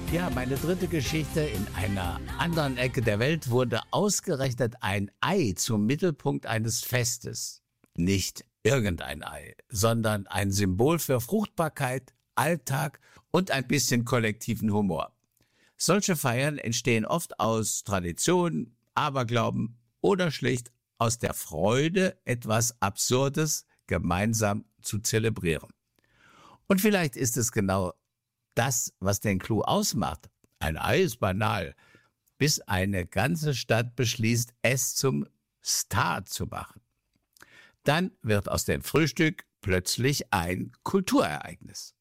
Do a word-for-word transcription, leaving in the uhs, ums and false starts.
Ja, meine dritte Geschichte: In einer anderen Ecke der Welt wurde ausgerechnet ein Ei zum Mittelpunkt eines Festes. Nicht irgendein Ei, sondern ein Symbol für Fruchtbarkeit, Alltag und ein bisschen kollektiven Humor. Solche Feiern entstehen oft aus Tradition, Aberglauben oder schlicht aus der Freude, etwas Absurdes gemeinsam zu zelebrieren. Und vielleicht ist es genau das, was den Clou ausmacht. Ein Ei ist banal, bis eine ganze Stadt beschließt, es zum Star zu machen. Dann wird aus dem Frühstück plötzlich ein Kulturereignis.